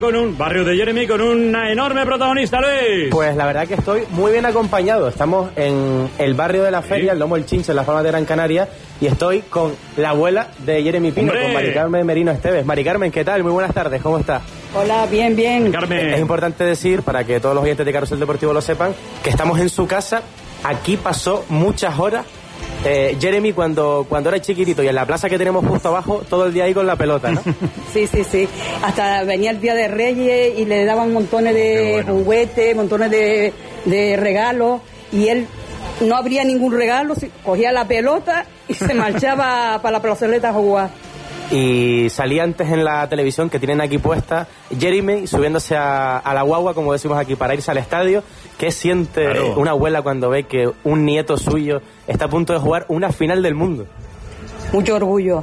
Con un barrio de Jeremy con una enorme protagonista, Luis. Pues la verdad que estoy muy bien acompañado. Estamos en el barrio de la feria, el Lomo El Chinche, en las Palmas de Gran Canaria, y estoy con la abuela de Jeremy Pino, con Mari Carmen Merino Esteves. Mari Carmen, ¿qué tal? Muy buenas tardes, ¿cómo está? Hola, bien, bien. Carmen. Es importante decir, para que todos los oyentes de Carrusel Deportivo lo sepan, que estamos en su casa. Aquí pasó muchas horas Jeremy cuando era chiquitito, y en la plaza que tenemos justo abajo, todo el día ahí con la pelota, ¿no? Sí. Hasta venía el Día de Reyes y le daban montones de juguetes, montones de regalos, y él no abría ningún regalo, cogía la pelota y se marchaba para la plazoleta a jugar. Y salía antes en la televisión, que tienen aquí puesta, Jeremy subiéndose a la guagua, como decimos aquí, para irse al estadio. ¿Qué siente una abuela cuando ve que un nieto suyo está a punto de jugar una final del mundo? Mucho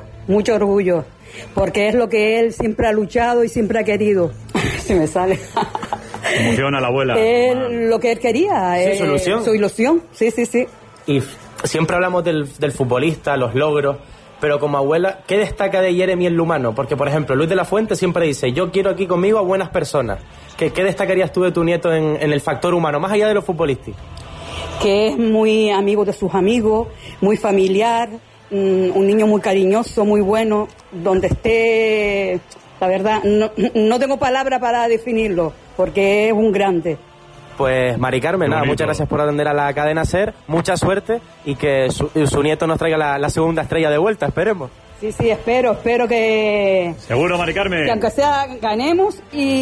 orgullo, porque es lo que él siempre ha luchado y siempre ha querido. Se me sale. Emociona a la abuela. Lo que él quería. Sí, su ilusión. Su ilusión, sí. Y siempre hablamos del futbolista, los logros, pero como abuela, ¿qué destaca de Jeremy en lo humano? Porque, por ejemplo, Luis de la Fuente siempre dice, yo quiero aquí conmigo a buenas personas. ¿Qué destacarías tú de tu nieto en el factor humano, más allá de lo futbolístico? Que es muy amigo de sus amigos, muy familiar, un niño muy cariñoso, muy bueno, donde esté, la verdad, no tengo palabra para definirlo, porque es un grande. Pues Mari Carmen, nada, muchas gracias por atender a la cadena SER, mucha suerte, y que su nieto nos traiga la segunda estrella de vuelta, esperemos. Sí, espero que... Seguro, Mari Carmen. Que aunque sea ganemos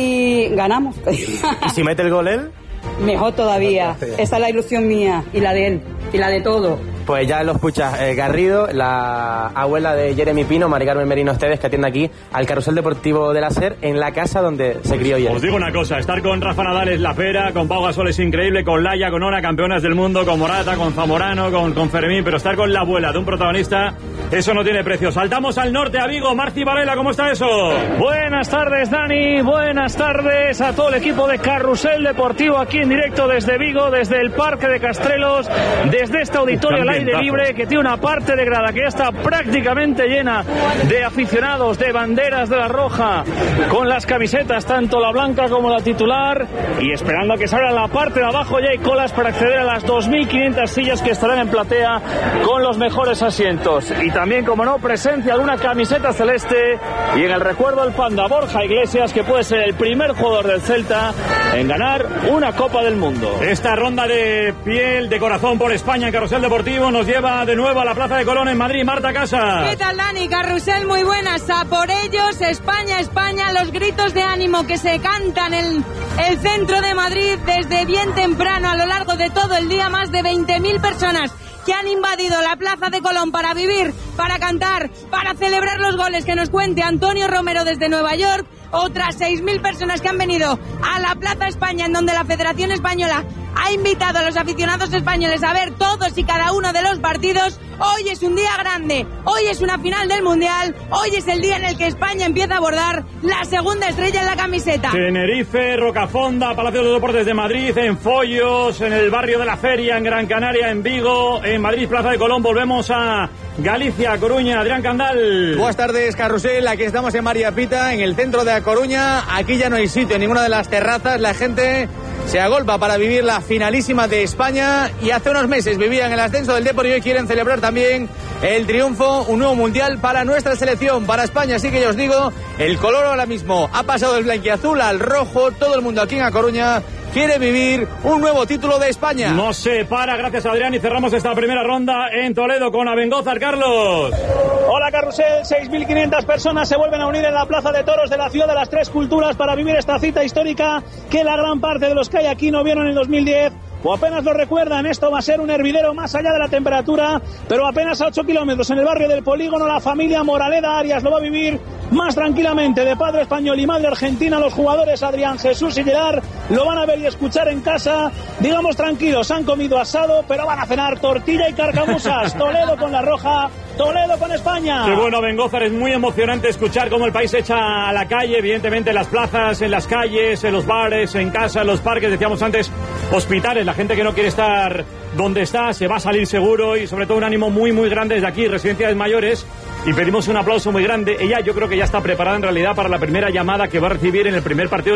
y ganamos. ¿Y si mete el gol él? Mejor todavía. Esa es la ilusión mía y la de él y la de todos. Pues ya lo escuchas, Garrido, la abuela de Jeremy Pino, Mari Carmen Merino Esteves, que atiende aquí al Carrusel Deportivo de la SER, en la casa donde se crió Jeremy. Os digo una cosa, estar con Rafa Nadal es la pera, con Pau Gasol es increíble, con Laia, con Ona, campeonas del mundo, con Morata, con Zamorano, con Fermín, pero estar con la abuela de un protagonista, eso no tiene precio. Saltamos al norte, a Vigo. Marci Varela, ¿cómo está eso? Buenas tardes, Dani, buenas tardes a todo el equipo de Carrusel Deportivo aquí en directo desde Vigo, desde el Parque de Castrelos, desde este auditorio al aire libre que tiene una parte de grada que ya está prácticamente llena de aficionados, de banderas de la roja, con las camisetas, tanto la blanca como la titular, y esperando a que salga la parte de abajo. Ya hay colas para acceder a las 2.500 sillas que estarán en platea con los mejores asientos. Y también, como no, presencia de una camiseta celeste, y en el recuerdo el Panda Borja Iglesias, que puede ser el primer jugador del Celta en ganar una Copa del Mundo. Esta ronda de piel, de corazón por España en Carrusel Deportivo nos lleva de nuevo a la Plaza de Colón en Madrid. Marta Casas. ¿Qué tal, Dani? Carrusel, muy buenas. A por ellos, España, España, los gritos de ánimo que se cantan en el centro de Madrid desde bien temprano a lo largo de todo el día. Más de 20.000 personas que han invadido la Plaza de Colón para vivir, para cantar, para celebrar los goles que nos cuente Antonio Romero desde Nueva York. Otras 6.000 personas que han venido a la Plaza España, en donde la Federación Española ha invitado a los aficionados españoles a ver todos y cada uno de los partidos. Hoy es un día grande, hoy es una final del Mundial, hoy es el día en el que España empieza a bordar la segunda estrella en la camiseta. Tenerife, Rocafonda, Palacio de los Deportes de Madrid, en Follos, en el barrio de la Feria, en Gran Canaria, en Vigo, en Madrid, Plaza de Colón. Volvemos a Galicia, Coruña. Adrián Candal. Buenas tardes, Carrusel. Aquí estamos en María Pita, en el centro de A Coruña. Aquí ya no hay sitio en ninguna de las terrazas. La gente se agolpa para vivir la finalísima de España, y hace unos meses vivían el ascenso del Depor y hoy quieren celebrar también el triunfo, un nuevo mundial para nuestra selección, para España. Así que ya os digo, el color ahora mismo ha pasado del blanquiazul al rojo. Todo el mundo aquí en A Coruña quiere vivir un nuevo título de España. No se para, gracias Adrián, y cerramos esta primera ronda en Toledo con Abengózar. Carlos. Hola, Carrusel. 6.500 personas se vuelven a unir en la Plaza de Toros de la Ciudad de las Tres Culturas para vivir esta cita histórica que la gran parte de los que hay aquí no vieron en el 2010 o apenas lo recuerdan. Esto va a ser un hervidero más allá de la temperatura, pero apenas a 8 kilómetros en el barrio del Polígono. La familia Moraleda Arias lo va a vivir más tranquilamente, de padre español y madre argentina. Los jugadores Adrián, Jesús y Gerard lo van a ver y escuchar en casa, digamos tranquilos. Han comido asado, pero van a cenar tortilla y carcamusas. Toledo con la roja, Toledo con España. Qué bueno, Bengózar, es muy emocionante escuchar cómo el país se echa a la calle, evidentemente en las plazas, en las calles, en los bares, en casa, en los parques, decíamos antes, hospitales. La gente que no quiere estar donde está se va a salir seguro, y sobre todo un ánimo muy muy grande desde aquí, residencias mayores. y pedimos un aplauso muy grande. Ella yo creo que ya está preparada en realidad para la primera llamada que va a recibir en el primer partido